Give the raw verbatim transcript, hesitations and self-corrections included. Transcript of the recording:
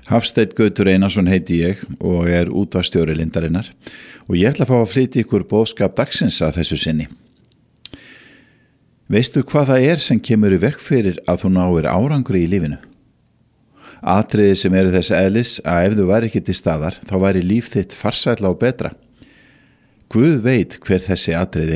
Hafsteinn Gautur Einarsson heiti ég og er útvarpsstjóri Lindarinnar og ég ætla að fá að flytja ykkur boðskap dagsins að þessu sinni. Veistu hvað það er sem kemur í veg fyrir að þú náir árangri í lífinu? Atriði sem eru þess eðlis að ef þú væri ekki til staðar þá væri líf þitt farsælla og betra. Guð veit hver þessi atriði